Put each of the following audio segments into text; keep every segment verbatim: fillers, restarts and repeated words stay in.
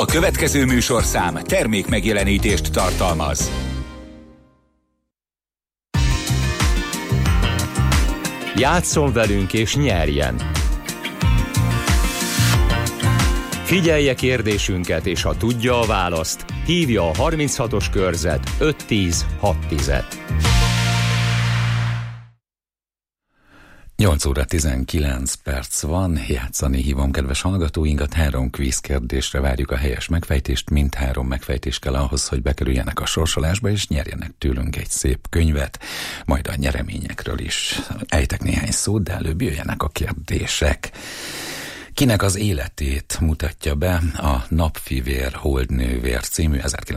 A következő műsorszám termék megjelenítést tartalmaz. Játsszon velünk és nyerjen! Figyelje kérdésünket, és ha tudja a választ, hívja a harminchatos körzet öt tíz hat tíz. nyolc óra tizenkilenc perc van, játszani hívom kedves hallgatóinkat, három kvíz kérdésre várjuk a helyes megfejtést, mind három megfejtés kell ahhoz, hogy bekerüljenek a sorsolásba, és nyerjenek tőlünk egy szép könyvet, majd a nyereményekről is ejtek néhány szót, de előbb jöjjenek a kérdések. Kinek az életét mutatja be a Napfivér Holdnővér című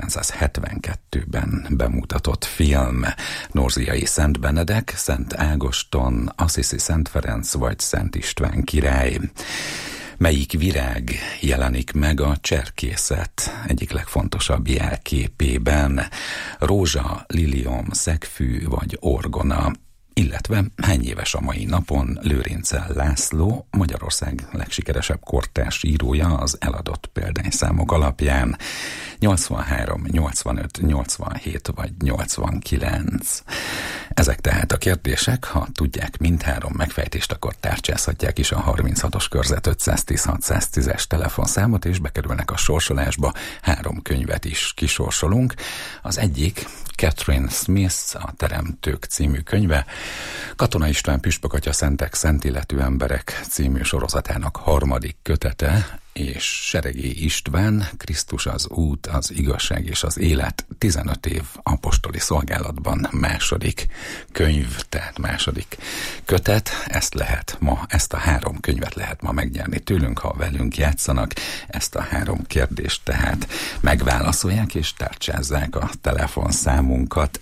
ezerkilencszázhetvenkettőben bemutatott film? Norziai Szent Benedek, Szent Ágoston, Assisi Szent Ferenc vagy Szent István király? Melyik virág jelenik meg a cserkészet egyik legfontosabb jelképében? Rózsa, liliom, szegfű vagy orgona? Illetve hány éves a mai napon Lőrincel László, Magyarország legsikeresebb kortárs írója az eladott példányszámok alapján? nyolcvanhárom, nyolcvanöt, nyolcvanhét vagy nyolcvankilenc. Ezek tehát a kérdések, ha tudják mindhárom megfejtést, akkor tárcsázhatják is a harminchatos körzet ötszáztíz hatszáztízes telefonszámot, és bekerülnek a sorsolásba. Három könyvet is kisorsolunk. Az egyik Catherine Smith, a Teremtők című könyve, Katona István Püspök atya Szentek Szentilletű emberek című sorozatának harmadik kötete, és Seregi István, Krisztus az út, az igazság és az élet, tizenöt év apostoli szolgálatban második könyv, tehát második kötet. Ezt lehet ma, ezt a három könyvet lehet ma megnyerni tőlünk, ha velünk játszanak. Ezt a három kérdést tehát megválaszolják és tárcsázzák a telefonszámunkat.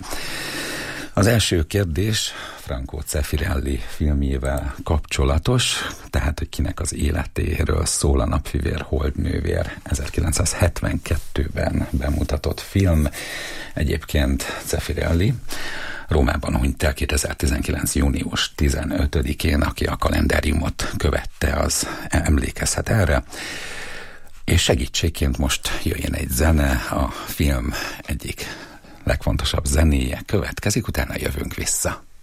Az első kérdés Franco Zeffirelli filmjével kapcsolatos, tehát hogy kinek az életéről szól a Napfivér Holdnővér ezerkilencszázhetvenkettőben bemutatott film. Egyébként Zeffirelli Rómában hunyt el kétezer-tizenkilenc. június tizenötödikén, aki a kalendáriumot követte, az emlékezhet erre. És segítségként most jöjjön egy zene, a film egyik legfontosabb zenéje következik, utána jövünk vissza.